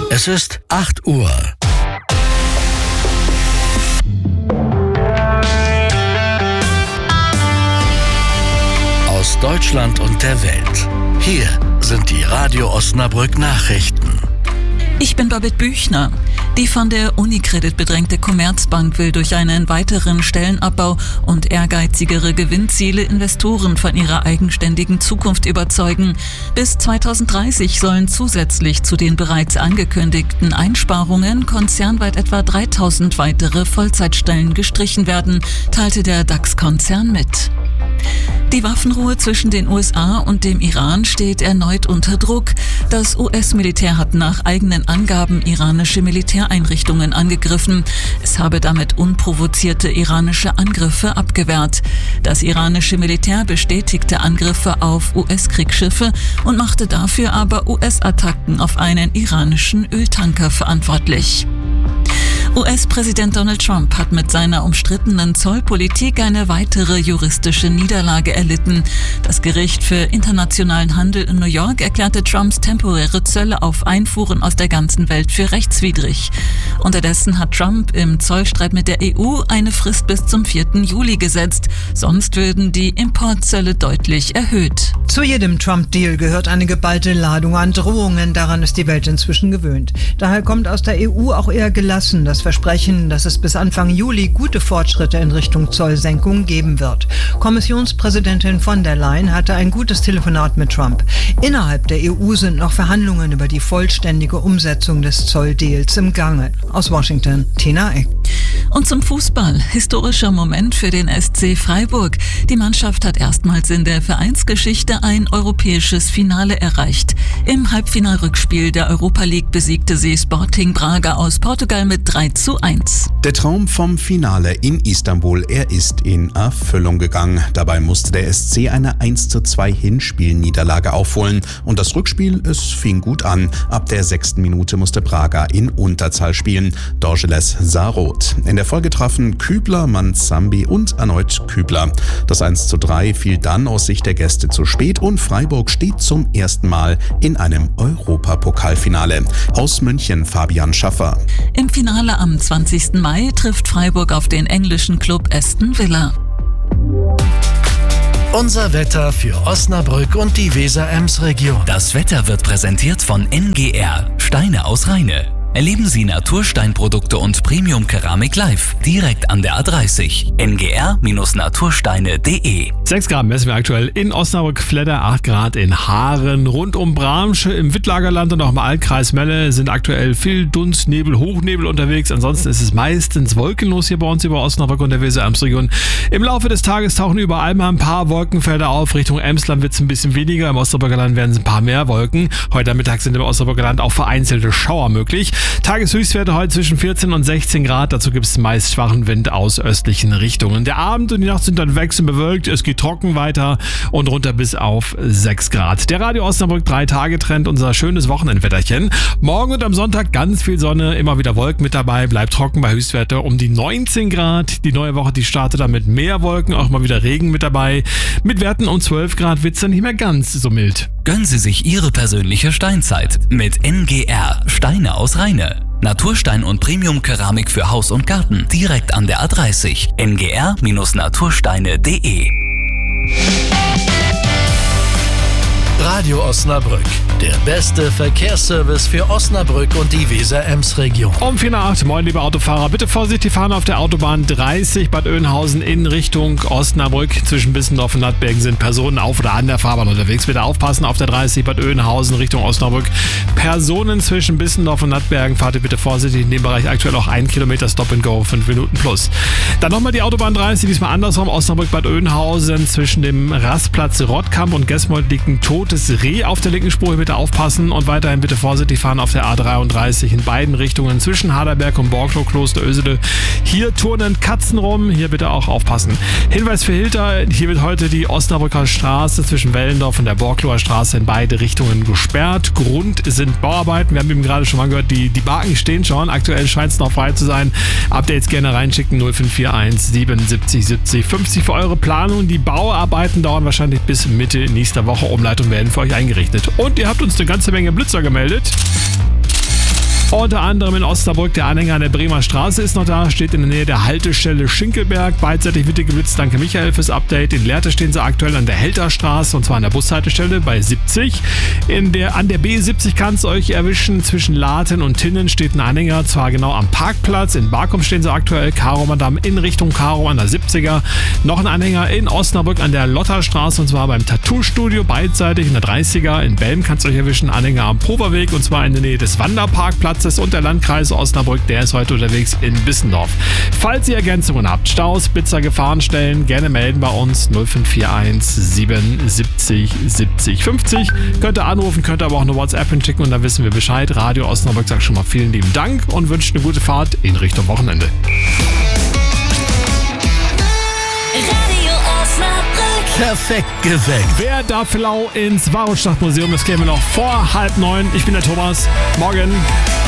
Es ist 8 Uhr. Aus Deutschland und der Welt. Hier sind die Radio Osnabrück Nachrichten. Ich bin Babette Büchner. Die von der Unicredit bedrängte Commerzbank will durch einen weiteren Stellenabbau und ehrgeizigere Gewinnziele Investoren von ihrer eigenständigen Zukunft überzeugen. Bis 2030 sollen zusätzlich zu den bereits angekündigten Einsparungen konzernweit etwa 3000 weitere Vollzeitstellen gestrichen werden, teilte der DAX-Konzern mit. Die Waffenruhe zwischen den USA und dem Iran steht erneut unter Druck. Das US-Militär hat nach eigenen Angaben iranische Militäreinrichtungen angegriffen. Es habe damit unprovozierte iranische Angriffe abgewehrt. Das iranische Militär bestätigte Angriffe auf US-Kriegsschiffe und machte dafür aber US-Attacken auf einen iranischen Öltanker verantwortlich. US-Präsident Donald Trump hat mit seiner umstrittenen Zollpolitik eine weitere juristische Niederlage erlitten. Das Gericht für internationalen Handel in New York erklärte Trumps temporäre Zölle auf Einfuhren aus der ganzen Welt für rechtswidrig. Unterdessen hat Trump im Zollstreit mit der EU eine Frist bis zum 4. Juli gesetzt. Sonst würden die Importzölle deutlich erhöht. Zu jedem Trump-Deal gehört eine geballte Ladung an Drohungen. Daran ist die Welt inzwischen gewöhnt. Daher kommt aus der EU auch eher gelassen das Versprechen, dass es bis Anfang Juli gute Fortschritte in Richtung Zollsenkung geben wird. Kommissionspräsidentin von der Leyen hatte ein gutes Telefonat mit Trump. Innerhalb der EU sind noch Verhandlungen über die vollständige Umsetzung des Zolldeals im Gange. Aus Washington, Tina Eck. Und zum Fußball. Historischer Moment für den SC Freiburg. Die Mannschaft hat erstmals in der Vereinsgeschichte ein europäisches Finale erreicht. Im Halbfinalrückspiel der Europa League besiegte sie Sporting Braga aus Portugal mit 3:1. Der Traum vom Finale in Istanbul, er ist in Erfüllung gegangen. Dabei musste der SC eine 1:2 Hinspielniederlage aufholen. Und das Rückspiel, es fing gut an. Ab der 6. Minute musste Braga in Unterzahl spielen. Dorgeles sah rot. In der Folge trafen Kübler, Manzambi und erneut Kübler. Das 1:3 fiel dann aus Sicht der Gäste zu spät und Freiburg steht zum ersten Mal in einem Europapokalfinale. Aus München Fabian Schaffer. Im Finale am 20. Mai trifft Freiburg auf den englischen Club Aston Villa. Unser Wetter für Osnabrück und die Weser-Ems-Region. Das Wetter wird präsentiert von NGR, Steine aus Rheine. Erleben Sie Natursteinprodukte und Premium-Keramik live, direkt an der A30. ngr-natursteine.de. 6 Grad messen wir aktuell in Osnabrück-Fledder, 8 Grad in Haaren. Rund um Bramsche im Wittlagerland und auch im Altkreis Melle sind aktuell viel Dunst, Nebel, Hochnebel unterwegs. Ansonsten ist es meistens wolkenlos hier bei uns über Osnabrück und der Weser-Ems-Region. Im Laufe des Tages tauchen überall mal ein paar Wolkenfelder auf. Richtung Emsland wird es ein bisschen weniger. Im Osnabrücker Land werden es ein paar mehr Wolken. Heute Mittag sind im Osnabrücker Land auch vereinzelte Schauer möglich. Tageshöchstwerte heute zwischen 14 und 16 Grad. Dazu gibt es meist schwachen Wind aus östlichen Richtungen. Der Abend und die Nacht sind dann wechselnd bewölkt. Es geht trocken weiter und runter bis auf 6 Grad. Der Radio Osnabrück 3-Tage-Trend, unser schönes Wochenendwetterchen. Morgen und am Sonntag ganz viel Sonne, immer wieder Wolken mit dabei. Bleibt trocken bei Höchstwerte um die 19 Grad. Die neue Woche, die startet dann mit mehr Wolken, auch mal wieder Regen mit dabei. Mit Werten um 12 Grad wird es dann nicht mehr ganz so mild. Gönnen Sie sich Ihre persönliche Steinzeit mit NGR, Steine aus Rheine. Naturstein und Premium-Keramik für Haus und Garten, direkt an der A30. ngr-natursteine.de. Radio Osnabrück, der beste Verkehrsservice für Osnabrück und die Weser-Ems-Region. Um 4:08, moin liebe Autofahrer, bitte vorsichtig fahren auf der Autobahn 30 Bad Oeynhausen in Richtung Osnabrück. Zwischen Bissendorf und Nattbergen sind Personen auf oder an der Fahrbahn unterwegs. Bitte aufpassen auf der 30 Bad Oeynhausen Richtung Osnabrück. Personen zwischen Bissendorf und Nattbergen, fahrt ihr bitte vorsichtig. In dem Bereich aktuell auch 1 Kilometer Stop and Go, 5 Minuten plus. Dann nochmal die Autobahn 30, diesmal andersrum, Osnabrück-Bad Oeynhausen. Zwischen dem Rastplatz Rottkamp und Gesmold liegt ein totes Reh auf der linken Spur. Bitte aufpassen und weiterhin bitte vorsichtig fahren auf der A33 in beiden Richtungen zwischen Haderberg und Borglow, Kloster Ösede. Hier turnen Katzen rum, hier bitte auch aufpassen. Hinweis für Hilter, hier wird heute die Osnabrücker Straße zwischen Wellendorf und der Borglower Straße in beide Richtungen gesperrt. Grund sind Bauarbeiten, wir haben eben gerade schon mal gehört, die Barken stehen schon, aktuell scheint es noch frei zu sein. Updates gerne reinschicken, 0541 77 70 50 für eure Planung. Die Bauarbeiten dauern wahrscheinlich bis Mitte nächster Woche, Umleitung werden für euch eingerichtet. Und ihr habt uns eine ganze Menge Blitzer gemeldet. Unter anderem in Osnabrück, der Anhänger an der Bremer Straße ist noch da, steht in der Nähe der Haltestelle Schinkelberg. Beidseitig wird geblitzt, danke Michael fürs Update. In Lehrte stehen sie aktuell an der Helterstraße und zwar an der Bushaltestelle bei 70. An der B70 kann es euch erwischen, zwischen Laten und Tinnen steht ein Anhänger, zwar genau am Parkplatz. In Barkum stehen sie aktuell, Karo-Madam in Richtung Karo an der 70er. Noch ein Anhänger in Osnabrück an der Lotterstraße und zwar beim Tattoo-Studio, beidseitig in der 30er. In Belm kann es euch erwischen, Anhänger am Poverweg und zwar in der Nähe des Wanderparkplatzes. Und der Landkreis Osnabrück, der ist heute unterwegs in Bissendorf. Falls ihr Ergänzungen habt, Staus, Blitzer, Gefahrenstellen, gerne melden bei uns 0541 77 70 50. Könnt ihr anrufen, könnt ihr aber auch eine WhatsApp hinschicken und dann wissen wir Bescheid. Radio Osnabrück sagt schon mal vielen lieben Dank und wünscht eine gute Fahrt in Richtung Wochenende. Radio Osnabrück. Perfekt geweckt. Wer darf ins Warenstadtmuseum? Das käme noch vor 8:30. Ich bin der Thomas. Morgen.